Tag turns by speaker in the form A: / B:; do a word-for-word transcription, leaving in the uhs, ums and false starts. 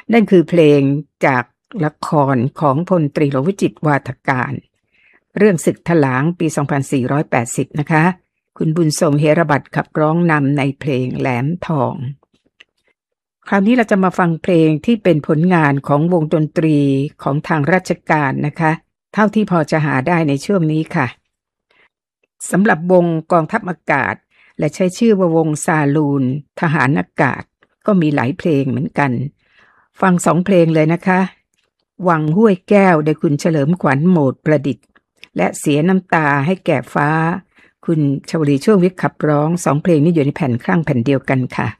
A: นั่นคือเพลงจากละครของพลตรีหลวงวิจิตรวาทการเรื่องศึกถลางปีสองพันสี่ร้อยแปดสิบนะคะคุณบุญทรงเฮระบัตรขับร้องนำในเพลงแหลมทองคราวนี้เราจะมาฟังเพลงที่เป็นผลงานของวงดนตรีของทางราชการนะคะเท่าที่พอจะหาได้ในช่วงนี้ค่ะสำหรับวงกองทัพอากาศและใช้ชื่อว่าวงซาลูนทหารอากาศก็มีหลายเพลงเหมือนกันฟังสองเพลงเลยนะคะวังห้วยแก้วโดยคุณเฉลิมขวัญโหมดประดิษฐ์และเสียน้ำตาให้แก่ฟ้าคุณชวลีช่วงวิทย์ขับร้องสองเพลงนี้อยู่ในแผ่นครั่งแผ่นเดียวกันค่ะ